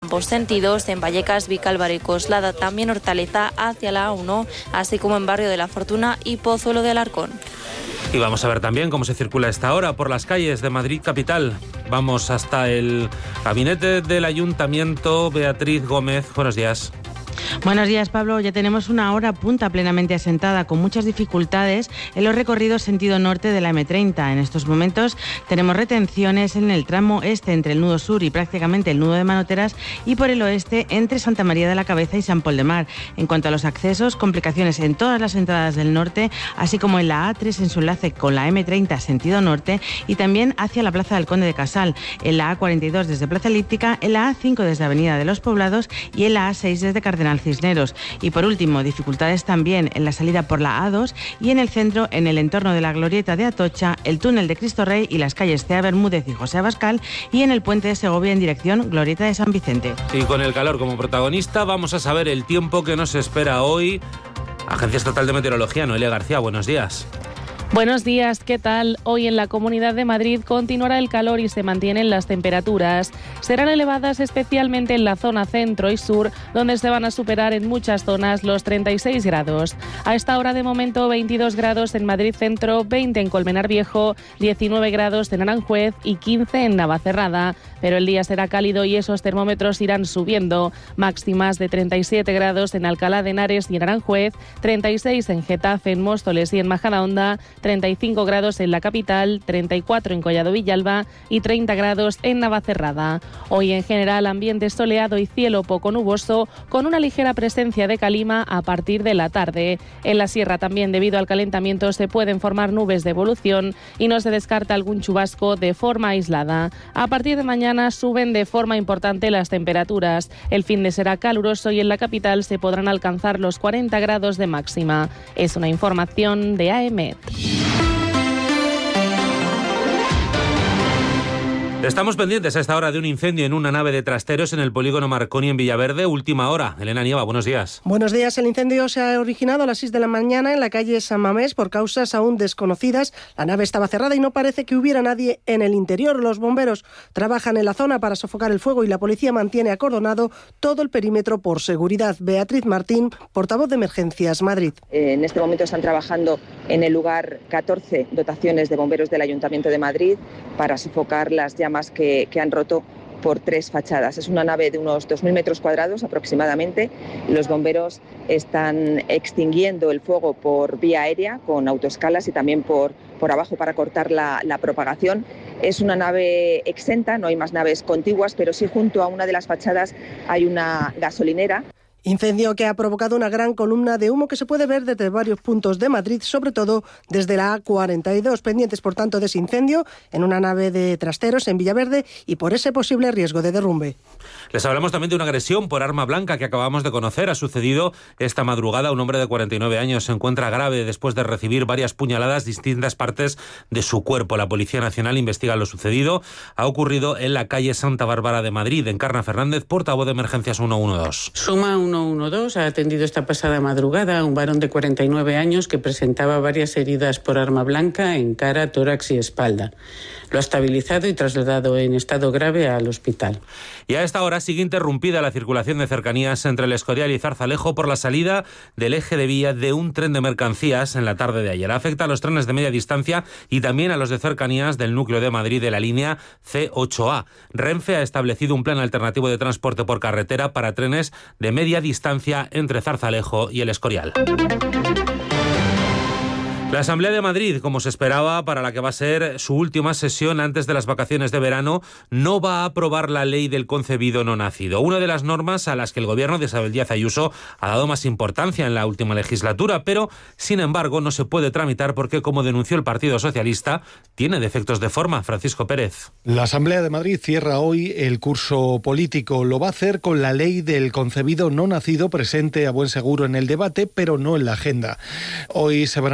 ambos sentidos, en Vallecas, Vicálvaro y Coslada, también Hortaleza hacia la A1, así como en Barrio de la Fortuna y Pozuelo de Alarcón. Y vamos a ver también cómo se circula a esta hora por las calles de Madrid capital. Vamos hasta el gabinete del Ayuntamiento. Beatriz Gómez, buenos días. Buenos días, Pablo. Ya tenemos una hora punta plenamente asentada, con muchas dificultades en los recorridos sentido norte de la M30. En estos momentos tenemos retenciones en el tramo este entre el nudo sur y prácticamente el nudo de Manoteras, y por el oeste entre Santa María de la Cabeza y San Pol de Mar. En cuanto a los accesos, complicaciones en todas las entradas del norte, así como en la A3 en su enlace con la M30 sentido norte y también hacia la Plaza del Conde de Casal, en la A42 desde Plaza Elíptica, en la A5 desde Avenida de los Poblados y en la A6 desde Cardenal Cisneros. Y por último, dificultades también en la salida por la A2 y en el centro, en el entorno de la Glorieta de Atocha, el túnel de Cristo Rey y las calles Cea Bermúdez y José Abascal, y en el puente de Segovia en dirección Glorieta de San Vicente. Y con el calor como protagonista, vamos a saber el tiempo que nos espera hoy. Agencia Estatal de Meteorología, Noelia García, buenos días. Buenos días, ¿qué tal? Hoy en la Comunidad de Madrid continuará el calor y se mantienen las temperaturas. Serán elevadas especialmente en la zona centro y sur, donde se van a superar en muchas zonas los 36 grados. A esta hora de momento 22 grados en Madrid Centro, 20 en Colmenar Viejo, 19 grados en Aranjuez y 15 en Navacerrada. Pero el día será cálido y esos termómetros irán subiendo. Máximas de 37 grados en Alcalá de Henares y en Aranjuez, 36 en Getafe, en Móstoles y en Majadahonda, 35 grados en la capital, 34 en Collado Villalba y 30 grados en Navacerrada. Hoy en general ambiente soleado y cielo poco nuboso, con una ligera presencia de calima a partir de la tarde. En la sierra también, debido al calentamiento, se pueden formar nubes de evolución y no se descarta algún chubasco de forma aislada. A partir de mañana suben de forma importante las temperaturas. El fin de será caluroso y en la capital se podrán alcanzar los 40 grados de máxima. Es una información de AEMET. Estamos pendientes a esta hora de un incendio en una nave de trasteros en el polígono Marconi en Villaverde. Última hora. Elena Nieva, buenos días. Buenos días. El incendio se ha originado a las 6 de la mañana en la calle San Mamés por causas aún desconocidas. La nave estaba cerrada y no parece que hubiera nadie en el interior. Los bomberos trabajan en la zona para sofocar el fuego y la policía mantiene acordonado todo el perímetro por seguridad. Beatriz Martín, portavoz de Emergencias Madrid. En este momento están trabajando en el lugar 14 dotaciones de bomberos del Ayuntamiento de Madrid para sofocar las llamas que han roto por 3 fachadas. Es una nave de unos 2.000 metros cuadrados aproximadamente. Los bomberos están extinguiendo el fuego por vía aérea con autoescalas y también por abajo para cortar la propagación. Es una nave exenta, no hay más naves contiguas, pero sí junto a una de las fachadas hay una gasolinera. Incendio que ha provocado una gran columna de humo que se puede ver desde varios puntos de Madrid, sobre todo desde la A42. Pendientes, por tanto, de ese incendio en una nave de trasteros en Villaverde y por ese posible riesgo de derrumbe. Les hablamos también de una agresión por arma blanca que acabamos de conocer. Ha sucedido esta madrugada. Un hombre de 49 años se encuentra grave después de recibir varias puñaladas en distintas partes de su cuerpo. La Policía Nacional investiga lo sucedido. Ha ocurrido en la calle Santa Bárbara de Madrid. Encarna Fernández, portavoz de Emergencias 112. Suma 112 ha atendido esta pasada madrugada a un varón de 49 años que presentaba varias heridas por arma blanca en cara, tórax y espalda. Lo ha estabilizado y trasladado en estado grave al hospital. Y a esta hora sigue interrumpida la circulación de cercanías entre el Escorial y Zarzalejo por la salida del eje de vía de un tren de mercancías en la tarde de ayer. Afecta a los trenes de media distancia y también a los de cercanías del núcleo de Madrid de la línea C8A. Renfe ha establecido un plan alternativo de transporte por carretera para trenes de media distancia entre Zarzalejo y el Escorial. La Asamblea de Madrid, como se esperaba, para la que va a ser su última sesión antes de las vacaciones de verano, no va a aprobar la ley del concebido no nacido, una de las normas a las que el gobierno de Isabel Díaz Ayuso ha dado más importancia en la última legislatura, pero, sin embargo, no se puede tramitar porque, como denunció el Partido Socialista, tiene defectos de forma. Francisco Pérez. La Asamblea de Madrid cierra hoy el curso político. Lo va a hacer con la ley del concebido no nacido presente a buen seguro en el debate, pero no en la agenda. Hoy se van a aprobar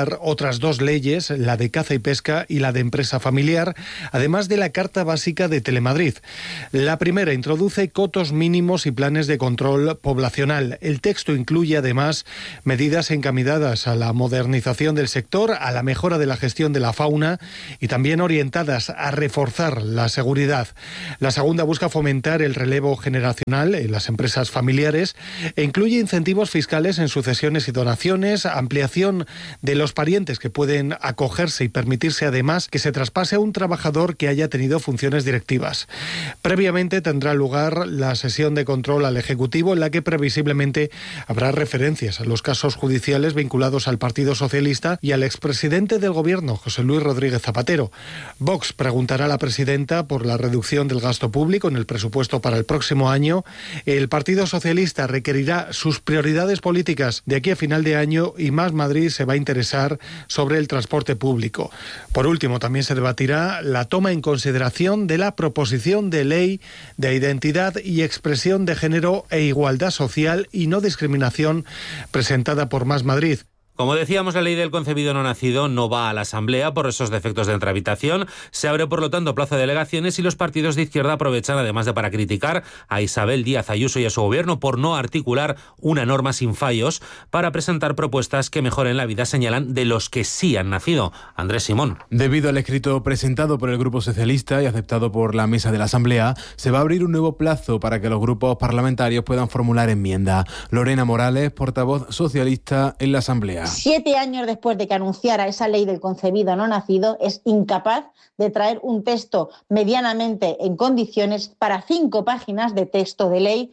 aprobar otras 2 leyes, la de caza y pesca y la de empresa familiar, además de la Carta Básica de Telemadrid. La primera introduce cotos mínimos y planes de control poblacional. El texto incluye además medidas encaminadas a la modernización del sector, a la mejora de la gestión de la fauna y también orientadas a reforzar la seguridad. La segunda busca fomentar el relevo generacional en las empresas familiares e incluye incentivos fiscales en sucesiones y donaciones, ampliación de los parientes que pueden acogerse y permitirse además que se traspase a un trabajador que haya tenido funciones directivas. Previamente tendrá lugar la sesión de control al Ejecutivo en la que previsiblemente habrá referencias a los casos judiciales vinculados al Partido Socialista y al expresidente del Gobierno, José Luis Rodríguez Zapatero. Vox preguntará a la presidenta por la reducción del gasto público en el presupuesto para el próximo año. El Partido Socialista requerirá sus prioridades políticas de aquí a final de año y Más Madrid se va a interesar sobre el transporte público. Por último, también se debatirá la toma en consideración de la proposición de ley de identidad y expresión de género e igualdad social y no discriminación presentada por Más Madrid. Como decíamos, la ley del concebido no nacido no va a la Asamblea por esos defectos de tramitación. Se abre, por lo tanto, plazo de delegaciones y los partidos de izquierda aprovechan, además de para criticar a Isabel Díaz Ayuso y a su gobierno por no articular una norma sin fallos, para presentar propuestas que mejoren la vida, señalan, de los que sí han nacido. Andrés Simón. Debido al escrito presentado por el Grupo Socialista y aceptado por la mesa de la Asamblea, se va a abrir un nuevo plazo para que los grupos parlamentarios puedan formular enmiendas. Lorena Morales, portavoz socialista en la Asamblea. 7 años después de que anunciara esa ley del concebido no nacido, es incapaz de traer un texto medianamente en condiciones para 5 páginas de texto de ley.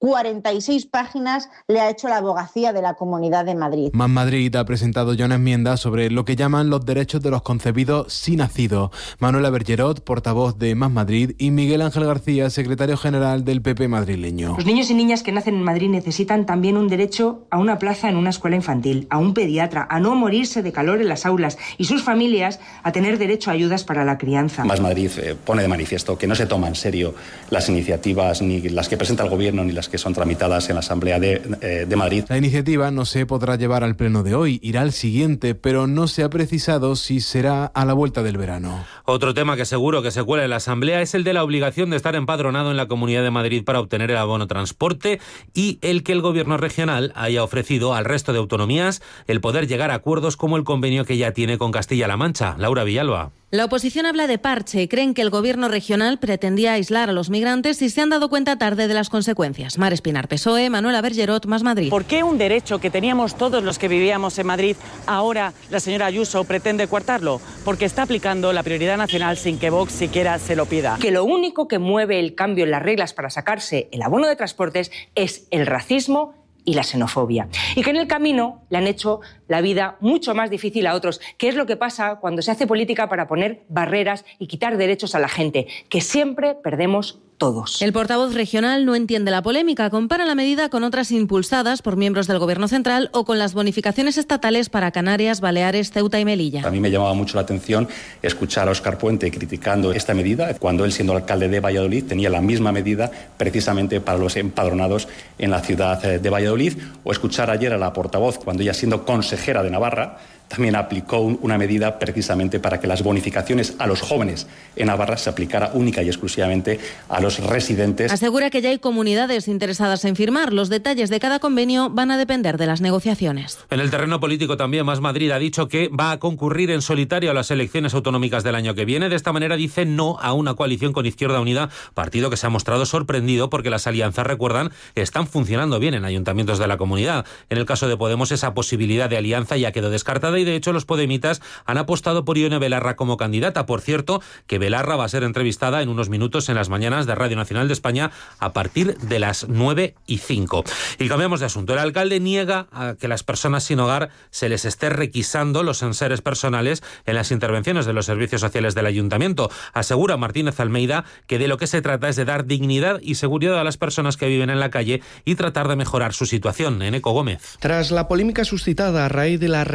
46 páginas le ha hecho la abogacía de la Comunidad de Madrid. Más Madrid ha presentado ya una enmienda sobre lo que llaman los derechos de los concebidos sí nacidos. Manuela Bergerot, portavoz de Más Madrid, y Miguel Ángel García, secretario general del PP madrileño. Los niños y niñas que nacen en Madrid necesitan también un derecho a una plaza en una escuela infantil, a un pediatra, a no morirse de calor en las aulas y sus familias a tener derecho a ayudas para la crianza. Más Madrid pone de manifiesto que no se toma en serio las iniciativas, ni las que presenta el Gobierno, ni las que son tramitadas en la Asamblea de Madrid. La iniciativa no se podrá llevar al pleno de hoy, irá al siguiente, pero no se ha precisado si será a la vuelta del verano. Otro tema que seguro que se cuela en la Asamblea es el de la obligación de estar empadronado en la Comunidad de Madrid para obtener el abono transporte y el que el Gobierno regional haya ofrecido al resto de autonomías el poder llegar a acuerdos como el convenio que ya tiene con Castilla-La Mancha. Laura Villalba. La oposición habla de parche. Creen que el Gobierno regional pretendía aislar a los migrantes y se han dado cuenta tarde de las consecuencias. Mar Espinar, PSOE, Manuela Bergerot, Más Madrid. ¿Por qué un derecho que teníamos todos los que vivíamos en Madrid, ahora la señora Ayuso pretende coartarlo? Porque está aplicando la prioridad nacional sin que Vox siquiera se lo pida. Que lo único que mueve el cambio en las reglas para sacarse el abono de transportes es el racismo y la xenofobia. Y que en el camino le han hecho la vida mucho más difícil a otros, que es lo que pasa cuando se hace política para poner barreras y quitar derechos a la gente, que siempre perdemos todos. El portavoz regional no entiende la polémica, compara la medida con otras impulsadas por miembros del Gobierno central o con las bonificaciones estatales para Canarias, Baleares, Ceuta y Melilla. A mí me llamaba mucho la atención escuchar a Óscar Puente criticando esta medida, cuando él, siendo alcalde de Valladolid, tenía la misma medida precisamente para los empadronados en la ciudad de Valladolid, o escuchar ayer a la portavoz, cuando ella, siendo consejera de Navarra, también aplicó una medida precisamente para que las bonificaciones a los jóvenes en Navarra se aplicara única y exclusivamente a los residentes. Asegura que ya hay comunidades interesadas en firmar. Los detalles de cada convenio van a depender de las negociaciones. En el terreno político también, Más Madrid ha dicho que va a concurrir en solitario a las elecciones autonómicas del año que viene. De esta manera dice no a una coalición con Izquierda Unida, partido que se ha mostrado sorprendido porque las alianzas, recuerdan, están funcionando bien en ayuntamientos de la comunidad. En el caso de Podemos, esa posibilidad de alianza ya quedó descartada y de hecho los podemitas han apostado por Ione Belarra como candidata. Por cierto, que Belarra va a ser entrevistada en unos minutos en las mañanas de Radio Nacional de España a partir de las 9:05. Y cambiamos de asunto. El alcalde niega a que las personas sin hogar se les esté requisando los enseres personales en las intervenciones de los servicios sociales del ayuntamiento. Asegura Martínez Almeida que de lo que se trata es de dar dignidad y seguridad a las personas que viven en la calle y tratar de mejorar su situación. Eneco Gómez. Tras la polémica suscitada a raíz de la retirada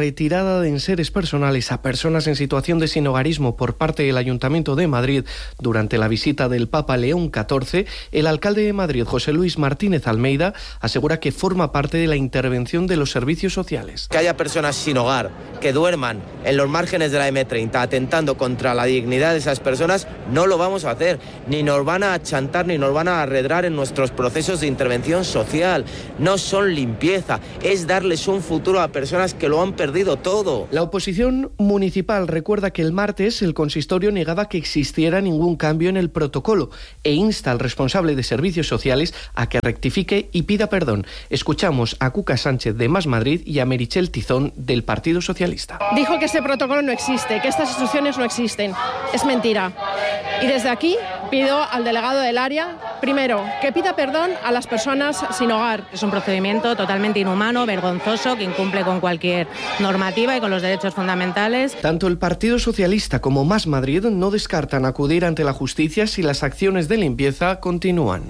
retirada de enseres personales a personas en situación de sinhogarismo por parte del Ayuntamiento de Madrid durante la visita del Papa León XIV, el alcalde de Madrid, José Luis Martínez Almeida, asegura que forma parte de la intervención de los servicios sociales. Que haya personas sin hogar, que duerman en los márgenes de la M30 atentando contra la dignidad de esas personas, no lo vamos a hacer. Ni nos van a achantar ni nos van a arredrar en nuestros procesos de intervención social. No son limpieza, es darles un futuro a personas que lo han perdido todo. La oposición municipal recuerda que el martes el consistorio negaba que existiera ningún cambio en el protocolo e insta al responsable de servicios sociales a que rectifique y pida perdón. Escuchamos a Cuca Sánchez de Más Madrid y a Merichel Tizón del Partido Socialista. Dijo que ese protocolo no existe, que estas instrucciones no existen. Es mentira. Y desde aquí pido al delegado del área, primero, que pida perdón a las personas sin hogar. Es un procedimiento totalmente inhumano, vergonzoso, que incumple con cualquier normativa y con los derechos fundamentales. Tanto el Partido Socialista como Más Madrid no descartan acudir ante la justicia si las acciones de limpieza continúan.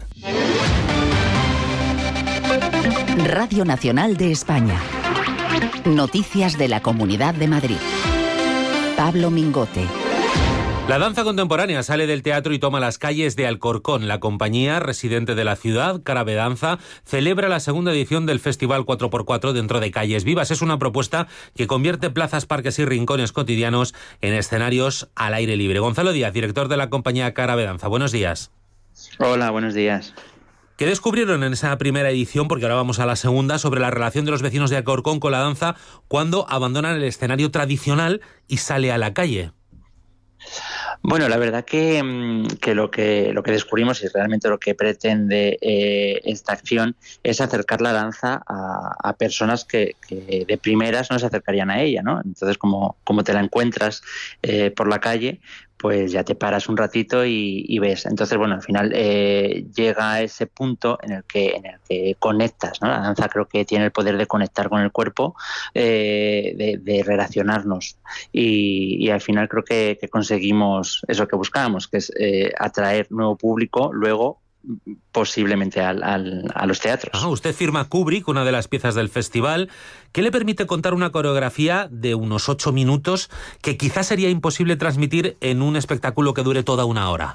Radio Nacional de España. Noticias de la Comunidad de Madrid. Pablo Mingote. La danza contemporánea sale del teatro y toma las calles de Alcorcón. La compañía residente de la ciudad, Carabe Danza, celebra la segunda edición del Festival 4x4 dentro de Calles Vivas. Es una propuesta que convierte plazas, parques y rincones cotidianos en escenarios al aire libre. Gonzalo Díaz, director de la compañía Carabe Danza. Buenos días. Hola, buenos días. ¿Qué descubrieron en esa primera edición, porque ahora vamos a la segunda, sobre la relación de los vecinos de Alcorcón con la danza cuando abandonan el escenario tradicional y sale a la calle? Bueno, la verdad que lo que descubrimos y realmente lo que pretende esta acción es acercar la danza a personas que de primeras no se acercarían a ella, ¿no? Entonces, como te la encuentras por la calle, pues ya te paras un ratito y ves. Entonces, bueno, al final llega a ese punto en el que conectas, ¿no? La danza creo que tiene el poder de conectar con el cuerpo, de relacionarnos. Y al final creo que conseguimos eso que buscábamos, que es atraer nuevo público, luego posiblemente a los teatros. Usted firma Kubrick, una de las piezas del festival, que le permite contar una coreografía de unos 8 minutos que quizás sería imposible transmitir en un espectáculo que dure toda una hora.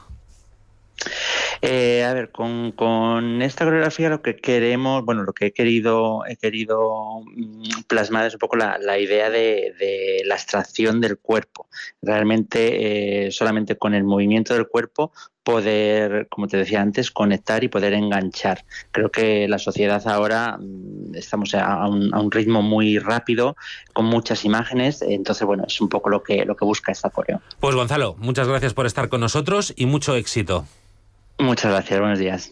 A ver, con esta coreografía lo que queremos, bueno, lo que he querido plasmar es un poco la idea de la abstracción del cuerpo. Realmente solamente con el movimiento del cuerpo poder, como te decía antes, conectar y poder enganchar. Creo que la sociedad ahora estamos a un ritmo muy rápido, con muchas imágenes, entonces bueno, es un poco lo que busca esta coreo. Pues Gonzalo, muchas gracias por estar con nosotros y mucho éxito. Muchas gracias, buenos días.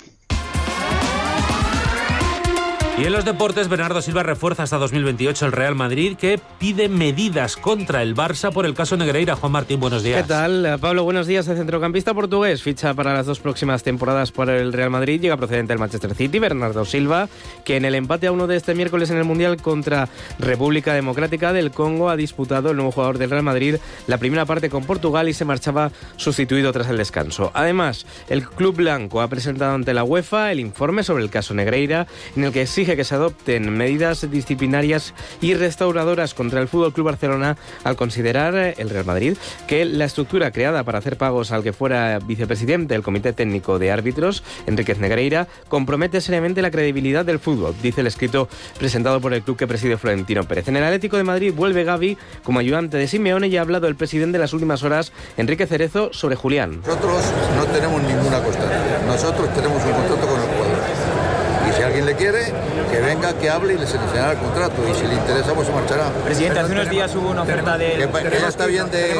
Y en los deportes, Bernardo Silva refuerza hasta 2028 el Real Madrid, que pide medidas contra el Barça por el caso Negreira. Juan Martín, buenos días. ¿Qué tal, Pablo? Buenos días. El centrocampista portugués ficha para las 2 próximas temporadas por el Real Madrid. Llega procedente del Manchester City, Bernardo Silva, que en el empate a 1 de este miércoles en el Mundial contra República Democrática del Congo ha disputado el nuevo jugador del Real Madrid la primera parte con Portugal y se marchaba sustituido tras el descanso. Además, el club blanco ha presentado ante la UEFA el informe sobre el caso Negreira, en el que exige que se adopten medidas disciplinarias y restauradoras contra el FC Barcelona al considerar el Real Madrid que la estructura creada para hacer pagos al que fuera vicepresidente del Comité Técnico de Árbitros, Enríquez Negreira, compromete seriamente la credibilidad del fútbol, dice el escrito presentado por el club que preside Florentino Pérez. En el Atlético de Madrid vuelve Gavi como ayudante de Simeone y ha hablado el presidente de las últimas horas, Enrique Cerezo, sobre Julián. Nosotros no tenemos ninguna constancia, nosotros tenemos un contrato con el jugador. Y si alguien le quiere, que venga, que hable y les enseñará el contrato. Y si le interesa, pues se marchará. Presidente, hace unos días hubo una oferta de... Que ya está bien de...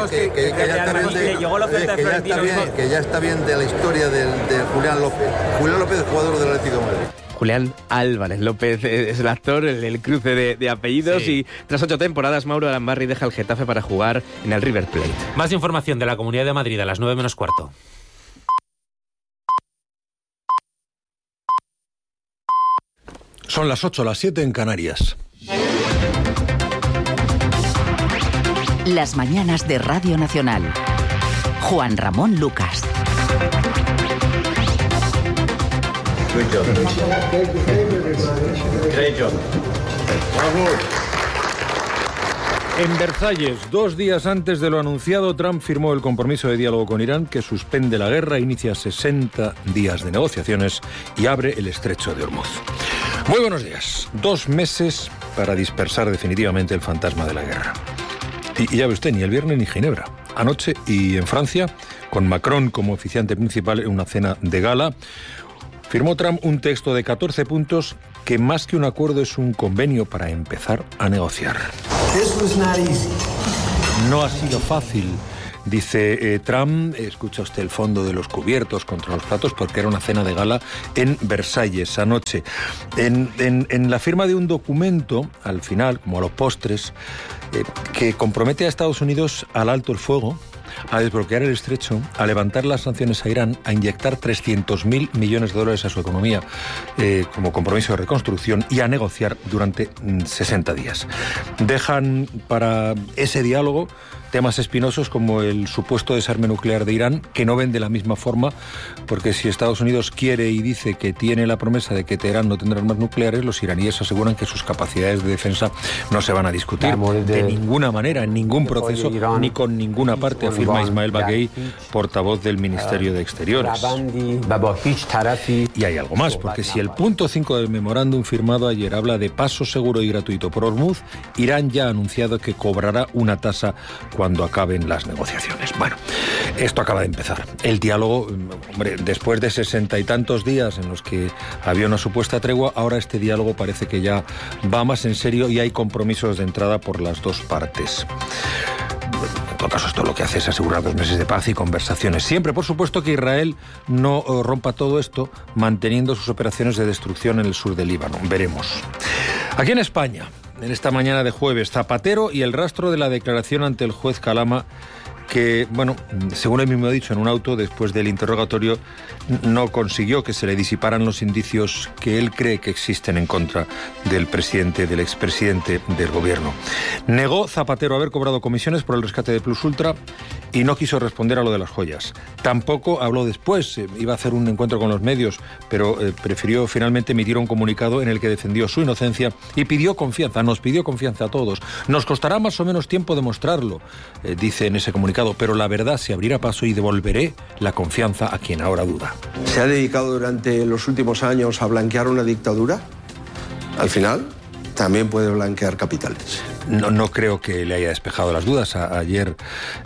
Que ya está bien de la historia de Julián López. Julián López es jugador del Atlético de Madrid. Julián Álvarez López es el actor, el cruce de apellidos, sí. Y tras 8 temporadas Mauro Arambarri deja el Getafe para jugar en el River Plate. Más información de la Comunidad de Madrid a las 9 menos cuarto. Son las 8, las 7 en Canarias. Las mañanas de Radio Nacional. Juan Ramón Lucas. Good job. Great job. En Versalles, 2 días antes de lo anunciado, Trump firmó el compromiso de diálogo con Irán que suspende la guerra, inicia 60 días de negociaciones y abre el estrecho de Hormuz. Muy buenos días. 2 meses para dispersar definitivamente el fantasma de la guerra. Y ya ve usted, ni el viernes ni Ginebra. Anoche y en Francia, con Macron como oficiante principal en una cena de gala, firmó Trump un texto de 14 puntos que más que un acuerdo es un convenio para empezar a negociar. No ha sido fácil, dice Trump. Escucha usted el fondo de los cubiertos contra los platos porque era una cena de gala en Versalles anoche. En la firma de un documento, al final, como a los postres, que compromete a Estados Unidos al alto el fuego, a desbloquear el estrecho, a levantar las sanciones a Irán, a inyectar 300.000 millones de dólares a su economía como compromiso de reconstrucción y a negociar durante 60 días. Dejan para ese diálogo temas espinosos como el supuesto desarme nuclear de Irán, que no ven de la misma forma, porque si Estados Unidos quiere y dice que tiene la promesa de que Teherán no tendrá armas nucleares, los iraníes aseguran que sus capacidades de defensa no se van a discutir de ninguna manera, en ningún proceso, ni con ninguna parte, afirma Ismael Baghei, portavoz del Ministerio de Exteriores. Y hay algo más, porque si el punto 5 del memorándum firmado ayer habla de paso seguro y gratuito por Hormuz, Irán ya ha anunciado que cobrará una tasa cuando acaben las negociaciones. Bueno, esto acaba de empezar. El diálogo, hombre, después de 60 y tantos días en los que había una supuesta tregua, ahora este diálogo parece que ya va más en serio y hay compromisos de entrada por las dos partes. En todo caso, esto lo que hace es asegurar 2 meses de paz y conversaciones. Siempre, por supuesto, que Israel no rompa todo esto manteniendo sus operaciones de destrucción en el sur del Líbano. Veremos. Aquí en España, en esta mañana de jueves, Zapatero y el rastro de la declaración ante el juez Calama, que, bueno, según él mismo ha dicho en un auto, después del interrogatorio, no consiguió que se le disiparan los indicios que él cree que existen en contra del expresidente del gobierno. Negó Zapatero haber cobrado comisiones por el rescate de Plus Ultra y no quiso responder a lo de las joyas. Tampoco habló después, iba a hacer un encuentro con los medios, pero prefirió finalmente emitir un comunicado en el que defendió su inocencia y pidió confianza, nos pidió confianza a todos. Nos costará más o menos tiempo demostrarlo, dice en ese comunicado, pero la verdad se abrirá paso y devolveré la confianza a quien ahora duda. ¿Se ha dedicado durante los últimos años a blanquear una dictadura? Al final, también puede blanquear capitales. No creo que le haya despejado las dudas. Ayer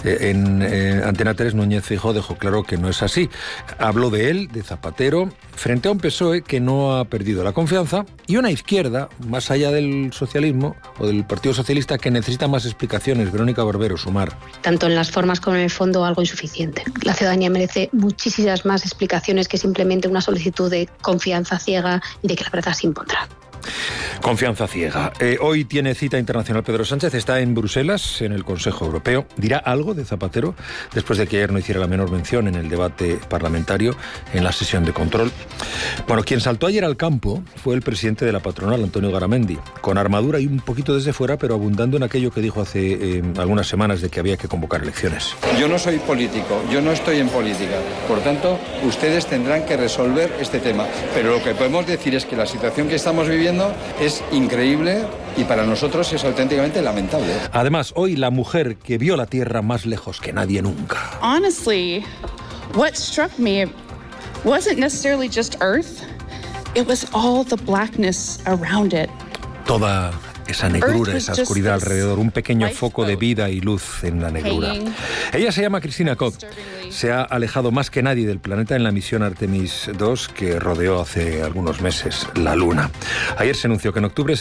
en Antena 3 Núñez Feijóo dejó claro que no es así. Habló de él, de Zapatero, frente a un PSOE que no ha perdido la confianza y una izquierda, más allá del socialismo o del Partido Socialista, que necesita más explicaciones. Verónica Barbero, Sumar. Tanto en las formas como en el fondo, algo insuficiente. La ciudadanía merece muchísimas más explicaciones que simplemente una solicitud de confianza ciega y de que la verdad se impondrá. Confianza ciega. Hoy tiene cita internacional Pedro Sánchez, está en Bruselas, en el Consejo Europeo. ¿Dirá algo de Zapatero después de que ayer no hiciera la menor mención en el debate parlamentario, en la sesión de control? Bueno, quien saltó ayer al campo fue el presidente de la patronal, Antonio Garamendi, con armadura y un poquito desde fuera, pero abundando en aquello que dijo hace algunas semanas de que había que convocar elecciones. Yo no soy político, yo no estoy en política. Por tanto, ustedes tendrán que resolver este tema. Pero lo que podemos decir es que la situación que estamos viviendo es increíble y para nosotros es auténticamente lamentable. Además, hoy la mujer que vio la Tierra más lejos que nadie nunca. Honestly, what struck me wasn't necessarily just Earth, it was all the blackness around it. Toda esa negrura, esa oscuridad alrededor, un pequeño foco de vida y luz en la negrura. Ella se llama Christina Koch. Se ha alejado más que nadie del planeta en la misión Artemis 2 que rodeó hace algunos meses la Luna. Ayer se anunció que en octubre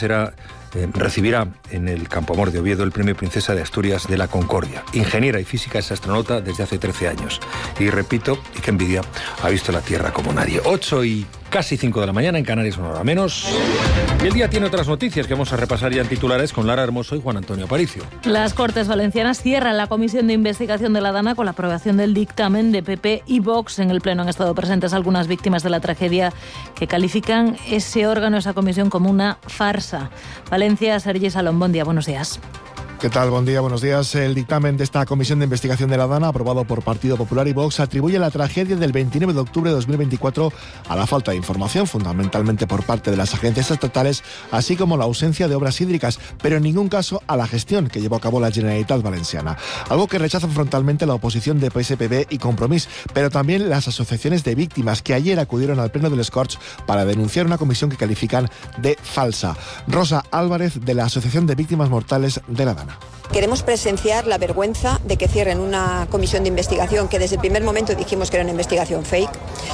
recibirá en el Campo Amor de Oviedo el Premio Princesa de Asturias de la Concordia. Ingeniera y física, es astronauta desde hace 13 años. Y repito, y qué envidia, ha visto la Tierra como nadie. 8 y casi 5 de la mañana, en Canarias una hora menos. Y el día tiene otras noticias que vamos a repasar ya en titulares con Lara Hermoso y Juan Antonio Aparicio. Las Cortes Valencianas cierran la comisión de investigación de la Dana con la aprobación del dictamen de PP y Vox. En el Pleno han estado presentes algunas víctimas de la tragedia que califican ese órgano, esa comisión, como una farsa. Valencia, Sergi Salón, buen día, buenos días. ¿Qué tal? Buen día, buenos días. El dictamen de esta comisión de investigación de la DANA, aprobado por Partido Popular y Vox, atribuye la tragedia del 29 de octubre de 2024 a la falta de información, fundamentalmente por parte de las agencias estatales, así como la ausencia de obras hídricas, pero en ningún caso a la gestión que llevó a cabo la Generalitat Valenciana. Algo que rechazan frontalmente la oposición de PSPB y Compromís, pero también las asociaciones de víctimas que ayer acudieron al pleno del Scorch para denunciar una comisión que califican de falsa. Rosa Álvarez, de la Asociación de Víctimas Mortales de la DANA. Queremos presenciar la vergüenza de que cierren una comisión de investigación que desde el primer momento dijimos que era una investigación fake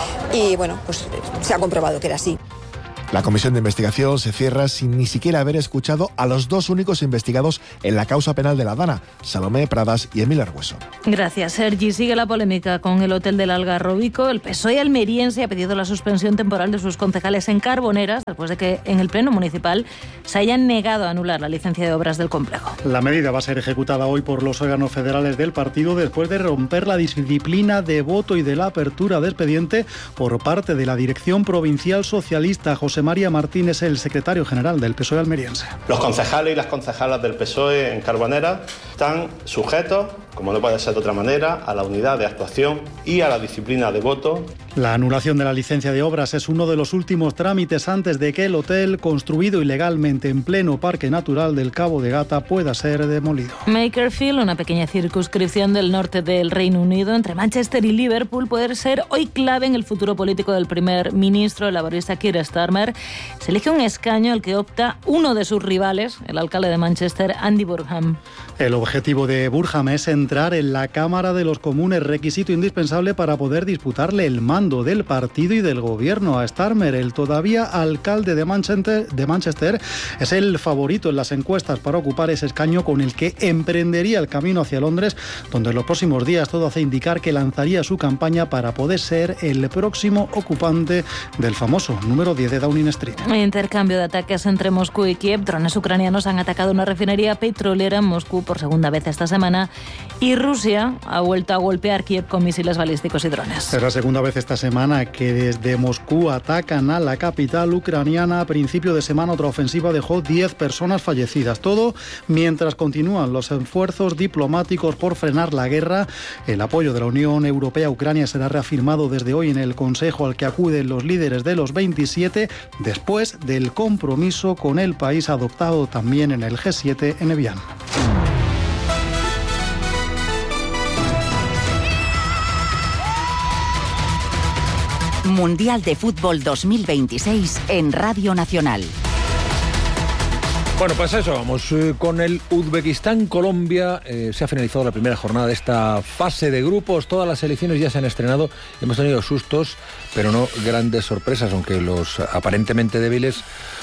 y bueno, pues se ha comprobado que era así. La comisión de investigación se cierra sin ni siquiera haber escuchado a los dos únicos investigados en la causa penal de la DANA, Salomé Pradas y Emil Argueso. Gracias, Sergi. Sigue la polémica con el Hotel del Algarrobico. El PSOE almeriense ha pedido la suspensión temporal de sus concejales en Carboneras después de que en el Pleno Municipal se hayan negado a anular la licencia de obras del complejo. La medida va a ser ejecutada hoy por los órganos federales del partido después de romper la disciplina de voto y de la apertura de expediente por parte de la Dirección Provincial Socialista. José María Martínez, el secretario general del PSOE almeriense. Los concejales y las concejalas del PSOE en Carbonera están sujetos, como no puede ser de otra manera, a la unidad de actuación y a la disciplina de voto. La anulación de la licencia de obras es uno de los últimos trámites antes de que el hotel, construido ilegalmente en pleno Parque Natural del Cabo de Gata, pueda ser demolido. Makerfield, una pequeña circunscripción del norte del Reino Unido, entre Manchester y Liverpool, puede ser hoy clave en el futuro político del primer ministro, el laborista Keir Starmer. Se elige un escaño al que opta uno de sus rivales, el alcalde de Manchester, Andy Burnham. El objetivo de Burnham es entrar en la Cámara de los Comunes, requisito indispensable para poder disputarle el mando del partido y del gobierno a Starmer. El todavía alcalde de Manchester es el favorito en las encuestas para ocupar ese escaño con el que emprendería el camino hacia Londres, donde en los próximos días todo hace indicar que lanzaría su campaña para poder ser el próximo ocupante del famoso número 10 de Downing Street. Intercambio de ataques entre Moscú y Kiev. Drones ucranianos han atacado una refinería petrolera en Moscú por segunda vez esta semana y Rusia ha vuelto a golpear Kiev con misiles balísticos y drones. Es la segunda vez esta semana que desde Moscú atacan a la capital ucraniana. A principio de semana otra ofensiva dejó 10 personas fallecidas. Todo mientras continúan los esfuerzos diplomáticos por frenar la guerra. El apoyo de la Unión Europea a Ucrania será reafirmado desde hoy en el Consejo al que acuden los líderes de los 27 después del compromiso con el país adoptado también en el G7 en Evian. Mundial de Fútbol 2026 en Radio Nacional. Bueno, pues eso, vamos con el Uzbekistán-Colombia. Se ha finalizado la primera jornada de esta fase de grupos. Todas las selecciones ya se han estrenado. Hemos tenido sustos, pero no grandes sorpresas, aunque los aparentemente débiles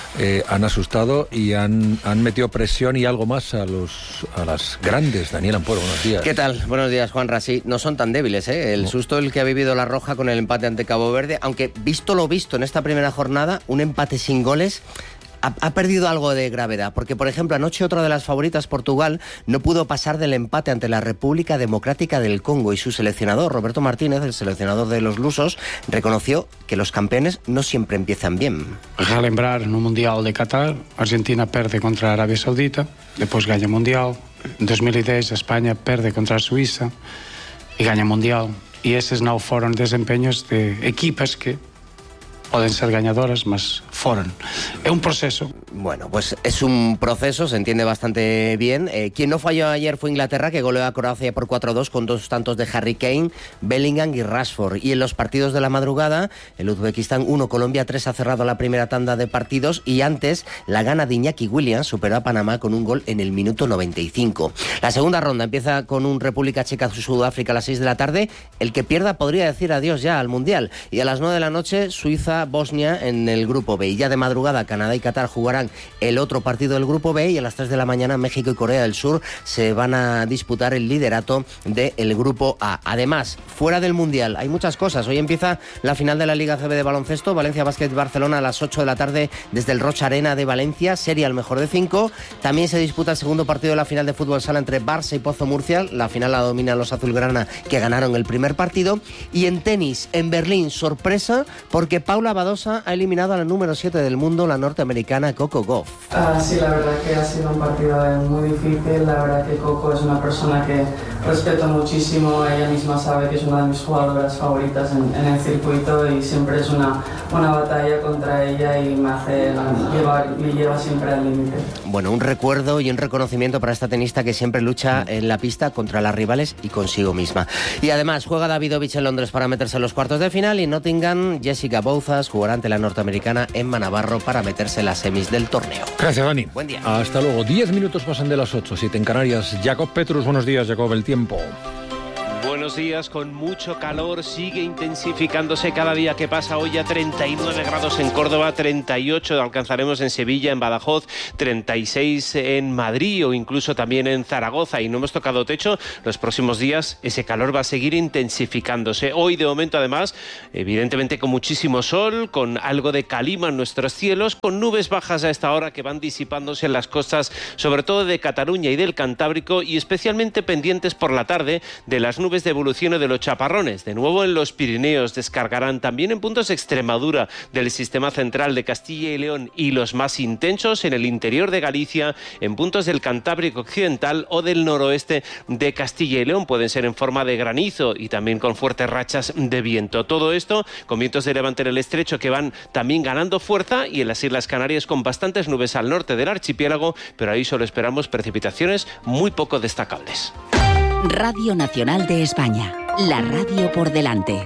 han asustado y han metido presión y algo más a las grandes. Daniel Ampuero, buenos días. ¿Qué tal? Buenos días, Juanra. Sí, no son tan débiles, ¿eh? El susto el que ha vivido la Roja con el empate ante Cabo Verde, aunque visto lo visto en esta primera jornada, un empate sin goles ha perdido algo de gravedad, porque por ejemplo anoche otra de las favoritas, Portugal, no pudo pasar del empate ante la República Democrática del Congo y su seleccionador, Roberto Martínez, el seleccionador de los lusos, reconoció que los campeones no siempre empiezan bien. Relembrar no Mundial de Qatar, Argentina perde contra Arabia Saudita, después gana Mundial, en 2010 España perde contra Suiza y gana Mundial, y esos no fueron desempeños de equipos que pueden ser ganadoras, mas foron. Es un proceso. Bueno, pues es un proceso, se entiende bastante bien. Quien no falló ayer fue Inglaterra, que goleó a Croacia por 4-2 con 2 tantos de Harry Kane, Bellingham y Rashford. Y en los partidos de la madrugada, el Uzbekistán 1, Colombia 3 ha cerrado la primera tanda de partidos y antes la gana de Iñaki Williams superó a Panamá con un gol en el minuto 95. La segunda ronda empieza con un República Checa-Sudáfrica a las 6 de la tarde. El que pierda podría decir adiós ya al Mundial. Y a las 9 de la noche, Suiza-Bosnia en el Grupo B. Y ya de madrugada, Canadá y Qatar jugarán el otro partido del Grupo B y a las 3 de la mañana México y Corea del Sur se van a disputar el liderato del Grupo A. Además, fuera del Mundial hay muchas cosas. Hoy empieza la final de la Liga CB de baloncesto, Valencia Basket Barcelona a las 8 de la tarde desde el Rocha Arena de Valencia, serie al mejor de 5. También se disputa el segundo partido de la final de fútbol sala entre Barça y Pozo Murcia. La final la dominan los azulgrana, que ganaron el primer partido. Y en tenis, en Berlín, sorpresa, porque Paula Badosa ha eliminado a la número 7 del mundo, la norteamericana Coco Coco Gauff. Sí, la verdad que ha sido un partido muy difícil. La verdad que Coco es una persona que respeto muchísimo. Ella misma sabe que es una de mis jugadoras favoritas en el circuito y siempre es una batalla contra ella y me lleva siempre al límite. Bueno, un recuerdo y un reconocimiento para esta tenista que siempre lucha en la pista contra las rivales y consigo misma. Y además juega Davidovich en Londres para meterse en los cuartos de final y en Nottingham Jessica Bouzas jugará ante la norteamericana Emma Navarro para meterse en las semis del torneo. Gracias, Dani. Buen día. Hasta luego. 10 minutos pasan de las 8, 7 en Canarias. Jacob Petrus, buenos días, Jacob, el tiempo. Buenos días, con mucho calor, sigue intensificándose cada día que pasa. Hoy a 39 grados en Córdoba, 38 alcanzaremos en Sevilla, en Badajoz, 36 en Madrid o incluso también en Zaragoza, y no hemos tocado techo. Los próximos días ese calor va a seguir intensificándose. Hoy de momento además, evidentemente con muchísimo sol, con algo de calima en nuestros cielos, con nubes bajas a esta hora que van disipándose en las costas, sobre todo de Cataluña y del Cantábrico, y especialmente pendientes por la tarde de las nubes de evolución de los chaparrones. De nuevo en los Pirineos descargarán, también en puntos de Extremadura del sistema central de Castilla y León, y los más intensos en el interior de Galicia, en puntos del Cantábrico occidental o del noroeste de Castilla y León. Pueden ser en forma de granizo y también con fuertes rachas de viento. Todo esto con vientos de levante en el estrecho que van también ganando fuerza, y en las Islas Canarias con bastantes nubes al norte del archipiélago, pero ahí solo esperamos precipitaciones muy poco destacables. Radio Nacional de España, la radio por delante.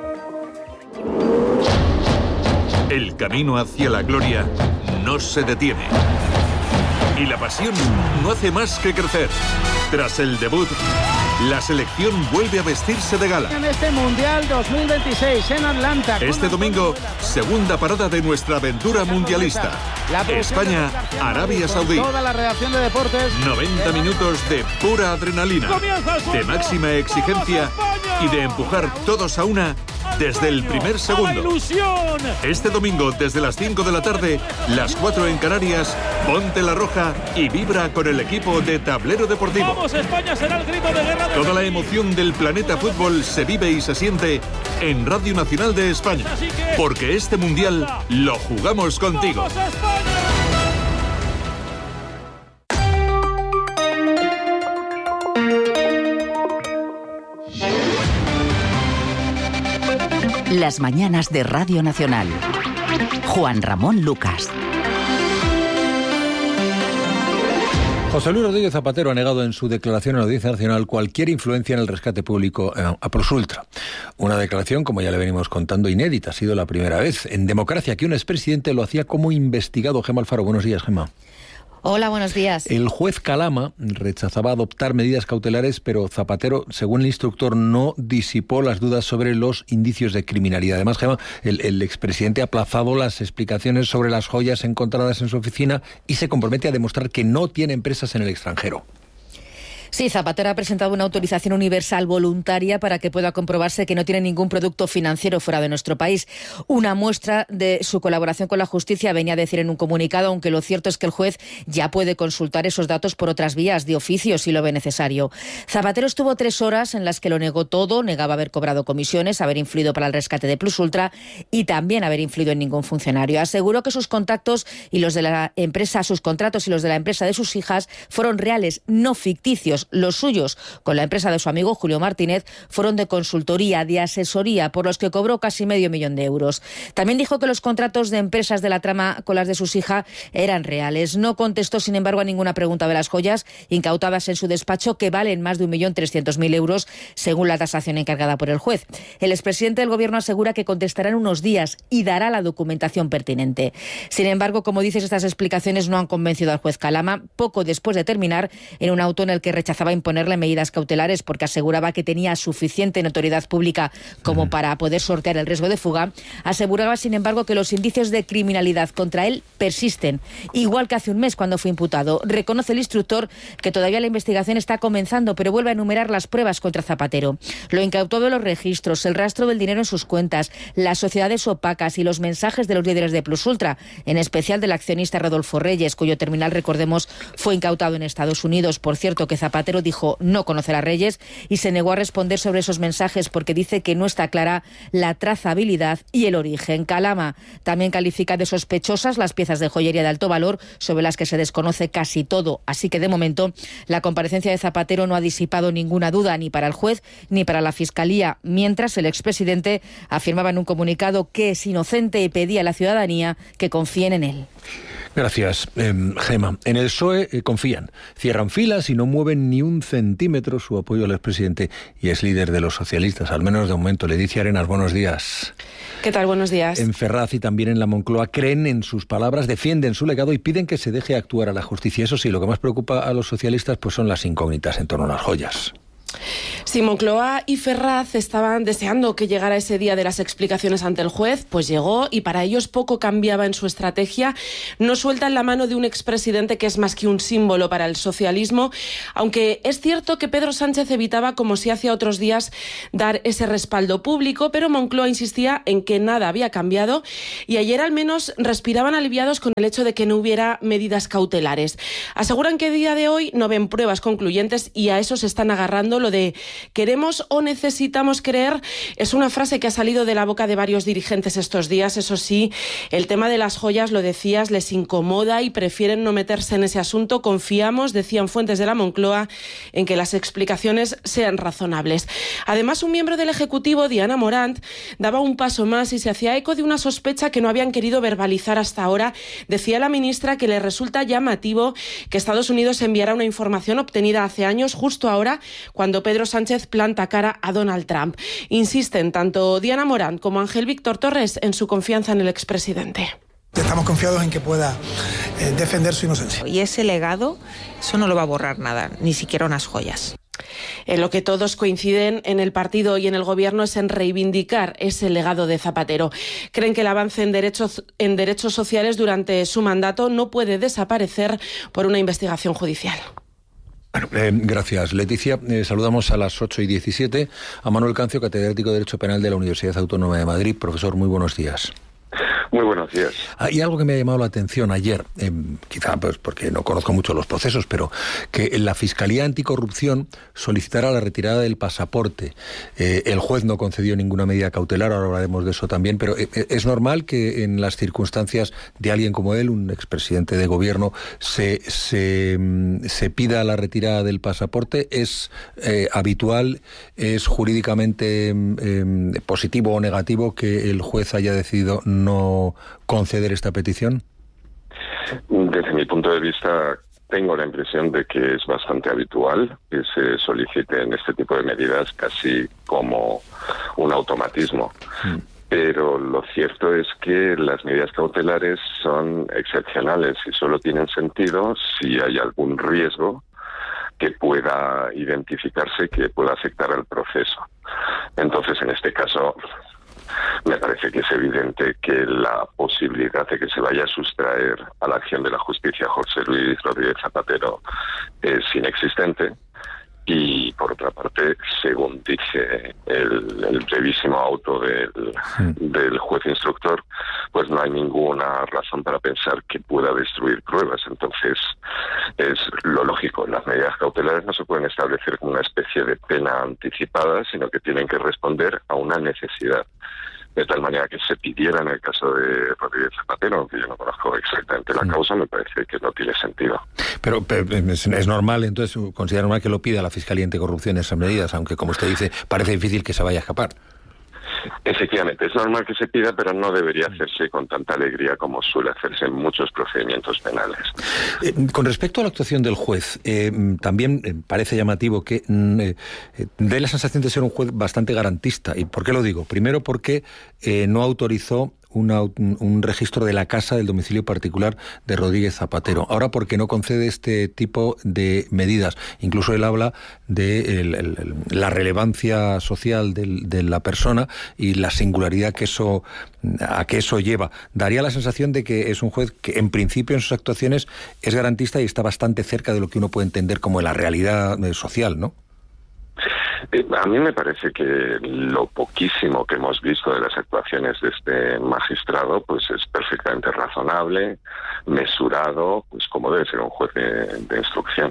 El camino hacia la gloria no se detiene. Y la pasión no hace más que crecer. Tras el debut, la selección vuelve a vestirse de gala. En este Mundial 2026 en Atlanta. Este domingo, segunda parada de nuestra aventura mundialista. España, Arabia Saudí. Toda la redacción de deportes. 90 minutos de pura adrenalina, de máxima exigencia y de empujar todos a una desde el primer segundo. Este domingo, desde las 5 de la tarde, las 4 en Canarias, ponte la roja y vibra con el equipo de Tablero Deportivo. Vamos, España, será el grito de guerra. Toda la emoción del planeta fútbol se vive y se siente en Radio Nacional de España, porque este mundial lo jugamos contigo. Las mañanas de Radio Nacional. Juan Ramón Lucas. José Luis Rodríguez Zapatero ha negado en su declaración en la Audiencia Nacional cualquier influencia en el rescate público a Prosultra. Una declaración, como ya le venimos contando, inédita. Ha sido la primera vez en democracia que un expresidente lo hacía como investigado. Gemma Alfaro, buenos días, Gemma. Hola, buenos días. El juez Calama rechazaba adoptar medidas cautelares, pero Zapatero, según el instructor, no disipó las dudas sobre los indicios de criminalidad. Además, Gemma, el expresidente ha aplazado las explicaciones sobre las joyas encontradas en su oficina y se compromete a demostrar que no tiene empresas en el extranjero. Sí, Zapatero ha presentado una autorización universal voluntaria para que pueda comprobarse que no tiene ningún producto financiero fuera de nuestro país. Una muestra de su colaboración con la justicia, venía a decir en un comunicado, aunque lo cierto es que el juez ya puede consultar esos datos por otras vías, de oficio, si lo ve necesario. Zapatero estuvo 3 horas en las que lo negó todo, negaba haber cobrado comisiones, haber influido para el rescate de Plusultra y también haber influido en ningún funcionario. Aseguró que sus contactos y los de la empresa, sus contratos y los de la empresa de sus hijas fueron reales, no ficticios. Los suyos con la empresa de su amigo Julio Martínez fueron de consultoría, de asesoría, por los que cobró casi $500,000 de euros. También dijo que los contratos de empresas de la trama con las de sus hijas eran reales. No contestó, sin embargo, a ninguna pregunta de las joyas incautadas en su despacho, que valen más de 1.300.000 euros, según la tasación encargada por el juez. El expresidente del Gobierno asegura que contestará en unos días y dará la documentación pertinente. Sin embargo, como dices, estas explicaciones no han convencido al juez Calama. Poco después de terminar, en un auto en el que rechazaba imponerle medidas cautelares porque aseguraba que tenía suficiente notoriedad pública como para poder sortear el riesgo de fuga, aseguraba, sin embargo, que los indicios de criminalidad contra él persisten, igual que hace un mes cuando fue imputado. Reconoce el instructor que todavía la investigación está comenzando, pero vuelve a enumerar las pruebas contra Zapatero. Lo incautó de los registros, el rastro del dinero en sus cuentas, las sociedades opacas y los mensajes de los líderes de Plusultra, en especial del accionista Rodolfo Reyes, cuyo terminal, recordemos, fue incautado en Estados Unidos. Por cierto, que Zapatero Zapatero dijo no conocer a Reyes y se negó a responder sobre esos mensajes porque dice que no está clara la trazabilidad y el origen. Calama también califica de sospechosas las piezas de joyería de alto valor sobre las que se desconoce casi todo. Así que de momento la comparecencia de Zapatero no ha disipado ninguna duda ni para el juez ni para la Fiscalía, mientras el expresidente afirmaba en un comunicado que es inocente y pedía a la ciudadanía que confíen en él. Gracias, Gema. En el PSOE confían, cierran filas y no mueven ni un centímetro su apoyo al expresidente y es líder de los socialistas, al menos de momento. Leticia Arenas, buenos días. ¿Qué tal? Buenos días. En Ferraz y también en la Moncloa creen en sus palabras, defienden su legado y piden que se deje actuar a la justicia. Eso sí, lo que más preocupa a los socialistas pues son las incógnitas en torno a las joyas. Sí, Moncloa y Ferraz estaban deseando que llegara ese día de las explicaciones ante el juez, pues llegó y para ellos poco cambiaba en su estrategia. No sueltan la mano de un expresidente que es más que un símbolo para el socialismo, aunque es cierto que Pedro Sánchez evitaba, como si hacía otros días, dar ese respaldo público, pero Moncloa insistía en que nada había cambiado y ayer al menos respiraban aliviados con el hecho de que no hubiera medidas cautelares. Aseguran que a día de hoy no ven pruebas concluyentes y a eso se están agarrando. Lo de queremos o necesitamos creer es una frase que ha salido de la boca de varios dirigentes estos días. Eso sí, el tema de las joyas, lo decías, les incomoda y prefieren no meterse en ese asunto. Confiamos, decían fuentes de la Moncloa, en que las explicaciones sean razonables. Además, un miembro del Ejecutivo, Diana Morant, daba un paso más y se hacía eco de una sospecha que no habían querido verbalizar hasta ahora. Decía la ministra que le resulta llamativo que Estados Unidos enviara una información obtenida hace años, justo ahora, cuando Pedro Sánchez planta cara a Donald Trump. Insisten tanto Diana Morant como Ángel Víctor Torres en su confianza en el expresidente. Estamos confiados en que pueda defender su inocencia. Y ese legado, eso no lo va a borrar nada, ni siquiera unas joyas. En lo que todos coinciden en el partido y en el gobierno es en reivindicar ese legado de Zapatero. Creen que el avance en derechos sociales durante su mandato no puede desaparecer por una investigación judicial. Bueno, gracias, Leticia. Saludamos a las 8:17 a Manuel Cancio, catedrático de Derecho Penal de la Universidad Autónoma de Madrid. Profesor, muy buenos días. Muy buenos días. Hay algo que me ha llamado la atención ayer, quizá pues porque no conozco mucho los procesos, pero que la Fiscalía Anticorrupción solicitara la retirada del pasaporte. El juez no concedió ninguna medida cautelar, ahora hablaremos de eso también, pero ¿es normal que en las circunstancias de alguien como él, un expresidente de gobierno, se pida la retirada del pasaporte? ¿Es habitual, es jurídicamente positivo o negativo que el juez haya decidido no conceder esta petición? Desde mi punto de vista, tengo la impresión de que es bastante habitual que se soliciten este tipo de medidas casi como un automatismo. Pero lo cierto es que las medidas cautelares son excepcionales y solo tienen sentido si hay algún riesgo que pueda identificarse, que pueda afectar al proceso. Entonces, en este caso, me parece que es evidente que la posibilidad de que se vaya a sustraer a la acción de la justicia José Luis Rodríguez Zapatero es inexistente. Y, por otra parte, según dice el brevísimo auto del juez instructor, pues no hay ninguna razón para pensar que pueda destruir pruebas. Entonces, es lo lógico. Las medidas cautelares no se pueden establecer como una especie de pena anticipada, sino que tienen que responder a una necesidad. De tal manera que se pidiera en el caso de Rodríguez Zapatero, aunque yo no conozco exactamente la causa, me parece que no tiene sentido. Pero es normal, entonces, considera normal que lo pida la Fiscalía Anticorrupción esas medidas, aunque, como usted dice, parece difícil que se vaya a escapar. Efectivamente, es normal que se pida, pero no debería hacerse con tanta alegría como suele hacerse en muchos procedimientos penales. Con respecto a la actuación del juez, también parece llamativo que dé la sensación de ser un juez bastante garantista. ¿Y por qué lo digo? Primero porque no autorizó un registro de la casa del domicilio particular de Rodríguez Zapatero. Ahora, porque no concede este tipo de medidas. Incluso él habla de la relevancia social de la persona y la singularidad a que eso lleva. Daría la sensación de que es un juez que, en principio, en sus actuaciones es garantista y está bastante cerca de lo que uno puede entender como la realidad social, ¿no? A mí me parece que lo poquísimo que hemos visto de las actuaciones de este magistrado pues es perfectamente razonable, mesurado, pues como debe ser un juez de instrucción.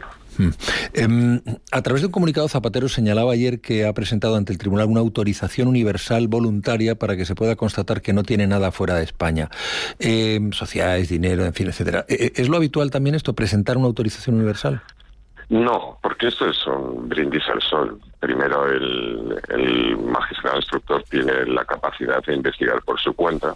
A través de un comunicado, Zapatero señalaba ayer que ha presentado ante el tribunal una autorización universal voluntaria para que se pueda constatar que no tiene nada fuera de España. Sociedades, dinero, en fin, etcétera. ¿Es lo habitual también esto, presentar una autorización universal? No, porque esto es un brindis al sol. Primero, el magistrado instructor tiene la capacidad de investigar por su cuenta,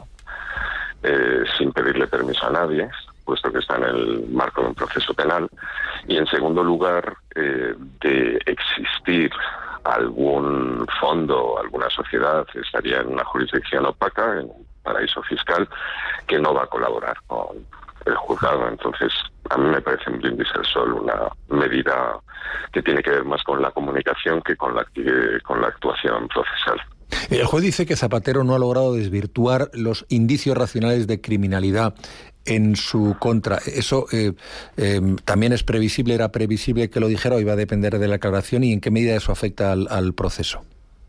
sin pedirle permiso a nadie, puesto que está en el marco de un proceso penal. Y en segundo lugar, de existir algún fondo, alguna sociedad, estaría en una jurisdicción opaca, en un paraíso fiscal, que no va a colaborar con el juzgado. Entonces, a mí me parece un brindis al sol, una medida que tiene que ver más con la comunicación que con la actuación procesal. El juez dice que Zapatero no ha logrado desvirtuar los indicios racionales de criminalidad en su contra. ¿Eso también es previsible, era previsible que lo dijera o iba a depender de la aclaración? ¿Y en qué medida eso afecta al proceso?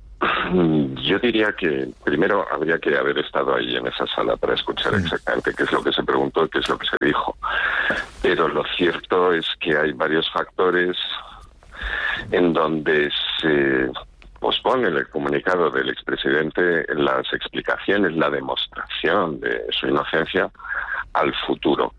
Yo diría que primero habría que haber estado ahí en esa sala para escuchar exactamente qué es lo que se preguntó y qué es lo que se dijo. Pero lo cierto es que hay varios factores en donde se pospone el comunicado del expresidente, las explicaciones, la demostración de su inocencia al futuro.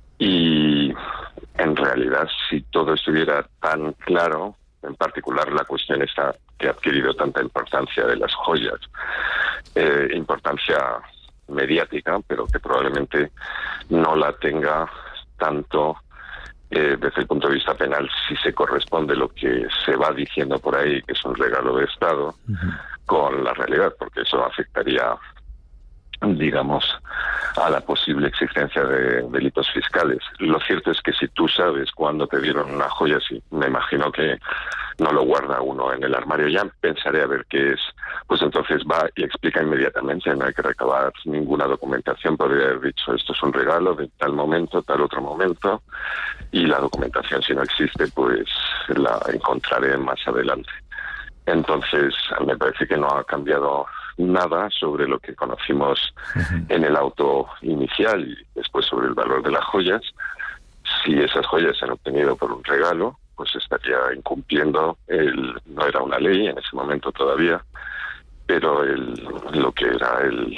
Y en realidad, si todo estuviera tan claro, en particular la cuestión esta que ha adquirido tanta importancia de las joyas, importancia mediática, pero que probablemente no la tenga tanto desde el punto de vista penal, si se corresponde lo que se va diciendo por ahí, que es un regalo de Estado, con la realidad, porque eso afectaría, digamos, a la posible existencia de delitos fiscales. Lo cierto es que si tú sabes cuándo te dieron una joya, sí, me imagino que no lo guarda uno en el armario, ya pensaré a ver qué es, pues entonces va y explica inmediatamente, no hay que recabar ninguna documentación, podría haber dicho esto es un regalo de tal momento, tal otro momento, y la documentación, si no existe, pues la encontraré más adelante. Entonces, me parece que no ha cambiado nada sobre lo que conocimos en el auto inicial y después sobre el valor de las joyas. Si esas joyas se han obtenido por un regalo, pues estaría incumpliendo no era una ley en ese momento todavía, pero lo que era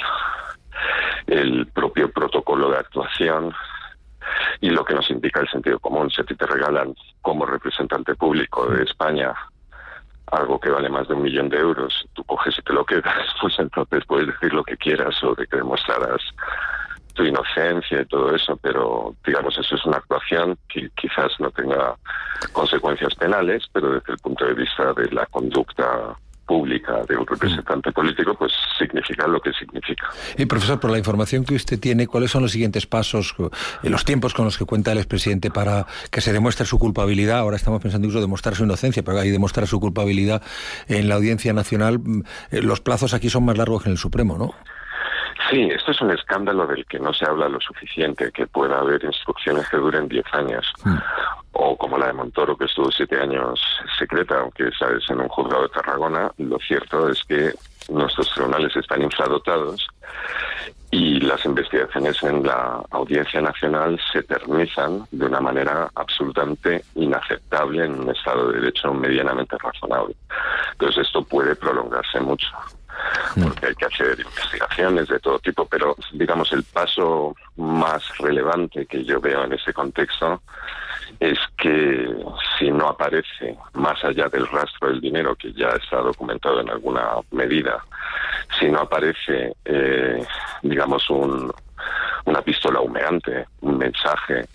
el propio protocolo de actuación y lo que nos indica el sentido común. Si a ti te regalan como representante público de España algo que vale más de 1 millón de euros, tú coges y te lo quedas, pues entonces puedes decir lo que quieras sobre que demostraras tu inocencia y todo eso, pero digamos eso es una actuación que quizás no tenga consecuencias penales, pero desde el punto de vista de la conducta pública de un representante político, pues significa lo que significa. Y profesor, por la información que usted tiene, ¿cuáles son los siguientes pasos, los tiempos con los que cuenta el expresidente para que se demuestre su culpabilidad? Ahora estamos pensando incluso demostrar su inocencia, pero hay demostrar su culpabilidad en la Audiencia Nacional. Los plazos aquí son más largos que en el Supremo, ¿no? Sí, esto es un escándalo del que no se habla lo suficiente, que pueda haber instrucciones que duren 10 años, o como la de Montoro, que estuvo 7 años secreta, aunque sabes, en un juzgado de Tarragona. Lo cierto es que nuestros tribunales están infradotados y las investigaciones en la Audiencia Nacional se eternizan de una manera absolutamente inaceptable en un Estado de Derecho medianamente razonable. Entonces esto puede prolongarse mucho, porque hay que hacer investigaciones de todo tipo, pero digamos el paso más relevante que yo veo en ese contexto es que si no aparece, más allá del rastro del dinero, que ya está documentado en alguna medida, si no aparece, digamos, una pistola humeante, un mensaje,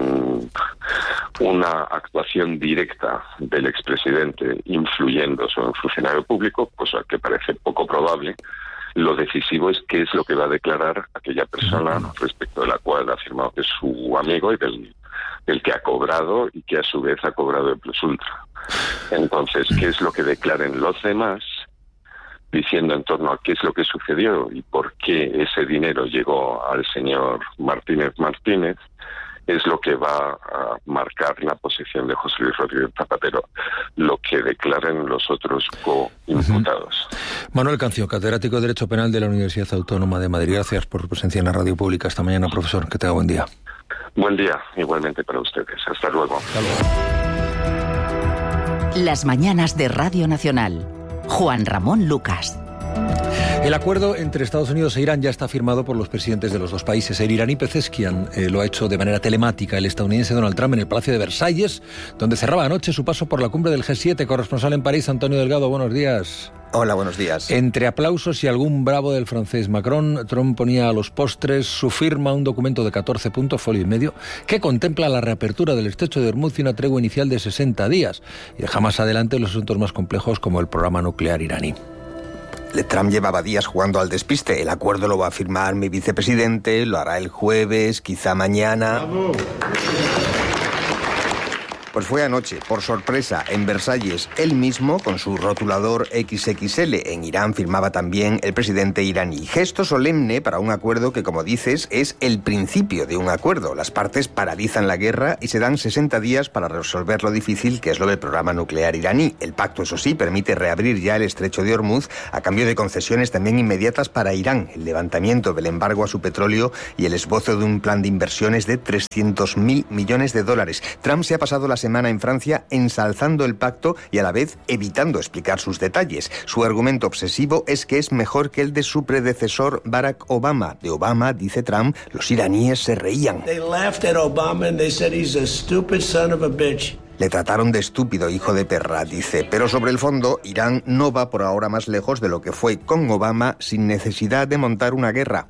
una actuación directa del expresidente influyendo sobre un funcionario público, cosa que parece poco probable, lo decisivo es qué es lo que va a declarar aquella persona respecto de la cual ha afirmado que es su amigo y del que ha cobrado y que a su vez ha cobrado el plus ultra. Entonces, ¿qué es lo que declaren los demás diciendo en torno a qué es lo que sucedió y por qué ese dinero llegó al señor Martínez? es lo que va a marcar la posición de José Luis Rodríguez Zapatero, lo que declaren los otros coimputados. Manuel Cancio, catedrático de Derecho Penal de la Universidad Autónoma de Madrid. Gracias por su presencia en la radio pública esta mañana, profesor. Que tenga buen día. Buen día, igualmente para ustedes. Hasta luego. Hasta luego. Las mañanas de Radio Nacional. Juan Ramón Lucas. El acuerdo entre Estados Unidos e Irán ya está firmado por los presidentes de los dos países. El iraní Pezeshkian lo ha hecho de manera telemática. El estadounidense Donald Trump en el Palacio de Versalles, donde cerraba anoche su paso por la cumbre del G7. Corresponsal en París, Antonio Delgado, buenos días. Hola, buenos días. Entre aplausos y algún bravo del francés Macron, Trump ponía a los postres su firma, un documento de 14 puntos, folio y medio, que contempla la reapertura del estrecho de Hormuz y una tregua inicial de 60 días. Y deja más adelante los asuntos más complejos como el programa nuclear iraní. Trump llevaba días jugando al despiste. El acuerdo lo va a firmar mi vicepresidente, lo hará el jueves, quizá mañana. ¡Bravo! Pues fue anoche, por sorpresa, en Versalles, él mismo, con su rotulador XXL. En Irán firmaba también el presidente iraní. Gesto solemne para un acuerdo que, como dices, es el principio de un acuerdo. Las partes paralizan la guerra y se dan 60 días para resolver lo difícil que es lo del programa nuclear iraní. El pacto, eso sí, permite reabrir ya el estrecho de Hormuz a cambio de concesiones también inmediatas para Irán, el levantamiento del embargo a su petróleo y el esbozo de un plan de inversiones de 300.000 millones de dólares. Trump se ha pasado la semana en Francia ensalzando el pacto y a la vez evitando explicar sus detalles. Su argumento obsesivo es que es mejor que el de su predecesor Barack Obama. De Obama, dice Trump, los iraníes se reían. Le trataron de estúpido hijo de perra, dice. Pero sobre el fondo, Irán no va por ahora más lejos de lo que fue con Obama sin necesidad de montar una guerra.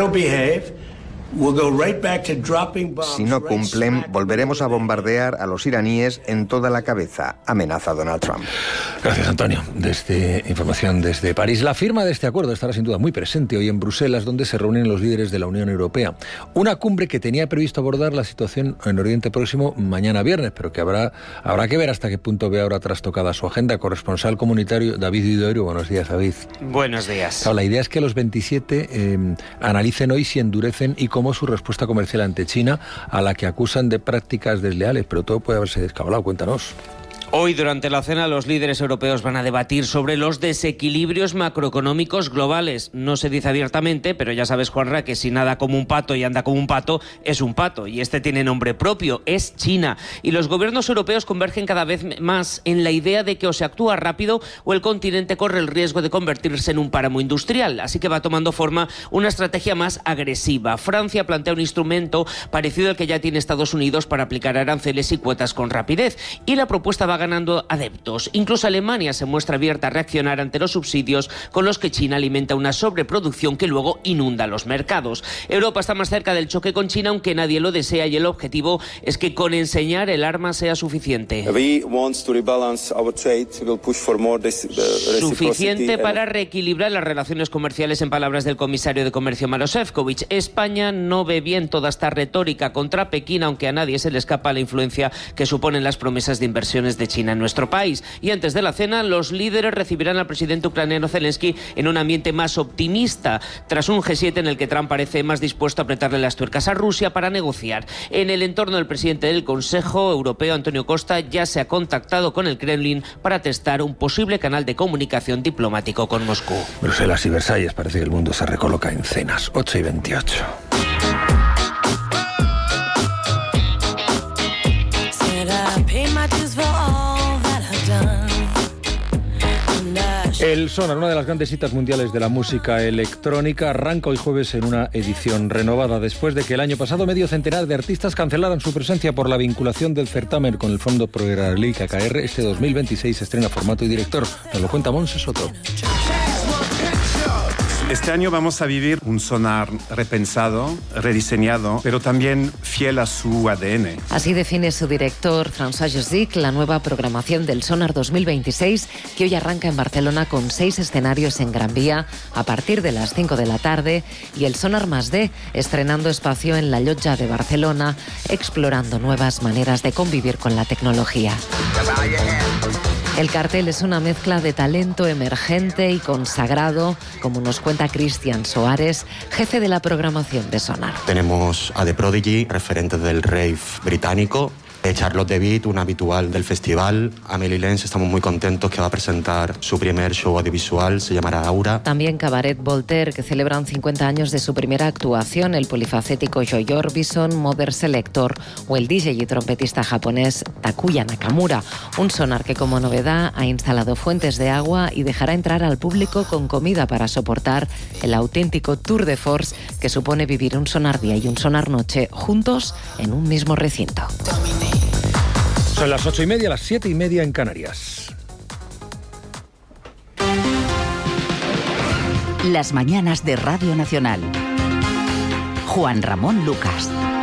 Si no cumplen, volveremos a bombardear a los iraníes en toda la cabeza, amenaza Donald Trump. Gracias, Antonio. Información desde París. La firma de este acuerdo estará sin duda muy presente hoy en Bruselas, donde se reúnen los líderes de la Unión Europea. Una cumbre que tenía previsto abordar la situación en Oriente Próximo mañana viernes, pero que habrá que ver hasta qué punto ve ahora trastocada su agenda. Corresponsal comunitario David Vidorio. Buenos días, David. Buenos días. Claro, la idea es que los 27 analicen hoy si endurecen y cómo su respuesta comercial ante China, a la que acusan de prácticas desleales, pero todo puede haberse descabalado. Cuéntanos. Hoy, durante la cena, los líderes europeos van a debatir sobre los desequilibrios macroeconómicos globales. No se dice abiertamente, pero ya sabes, Juanra, que si nada como un pato y anda como un pato, es un pato. Y este tiene nombre propio, es China. Y los gobiernos europeos convergen cada vez más en la idea de que o se actúa rápido o el continente corre el riesgo de convertirse en un páramo industrial. Así que va tomando forma una estrategia más agresiva. Francia plantea un instrumento parecido al que ya tiene Estados Unidos para aplicar aranceles y cuotas con rapidez. Y la propuesta va ganando adeptos. Incluso Alemania se muestra abierta a reaccionar ante los subsidios con los que China alimenta una sobreproducción que luego inunda los mercados. Europa está más cerca del choque con China, aunque nadie lo desea, y el objetivo es que con enseñar el arma sea suficiente. Suficiente para reequilibrar las relaciones comerciales, en palabras del comisario de Comercio Maroš Šefčovič. España no ve bien toda esta retórica contra Pekín, aunque a nadie se le escapa la influencia que suponen las promesas de inversiones de China en nuestro país. Y antes de la cena, los líderes recibirán al presidente ucraniano Zelensky en un ambiente más optimista, tras un G7 en el que Trump parece más dispuesto a apretarle las tuercas a Rusia para negociar. En el entorno del presidente del Consejo Europeo, Antonio Costa, ya se ha contactado con el Kremlin para testar un posible canal de comunicación diplomático con Moscú. Bruselas y Versalles, parece que el mundo se recoloca en cenas. 8:28. El Sonar, una de las grandes citas mundiales de la música electrónica, arranca hoy jueves en una edición renovada, después de que el año pasado medio centenar de artistas cancelaran su presencia por la vinculación del certamen con el Fondo Proearlic KKR. Este 2026 estrena formato y director. Nos lo cuenta Montse Soto. Este año vamos a vivir un Sonar repensado, rediseñado, pero también fiel a su ADN. Así define su director, François Josic, la nueva programación del Sonar 2026, que hoy arranca en Barcelona con 6 escenarios en Gran Vía a partir de las 5 de la tarde, y el Sonar +D, estrenando espacio en la Llotja de Barcelona, explorando nuevas maneras de convivir con la tecnología. El cartel es una mezcla de talento emergente y consagrado, como nos cuenta Cristian Soares, jefe de la programación de Sonar. Tenemos a The Prodigy, referente del rave británico, Charlotte DeWitt, una habitual del festival. Amelie Lenz, estamos muy contentos que va a presentar su primer show audiovisual, se llamará Aura. También Cabaret Voltaire, que celebran 50 años de su primera actuación, el polifacético Joy Orbison, Mother Selector o el DJ y trompetista japonés Takuya Nakamura. Un Sonar que como novedad ha instalado fuentes de agua y dejará entrar al público con comida para soportar el auténtico tour de force que supone vivir un Sonar día y un Sonar noche juntos en un mismo recinto. Son las 8:30, las 7:30 en Canarias. Las mañanas de Radio Nacional. Juan Ramón Lucas.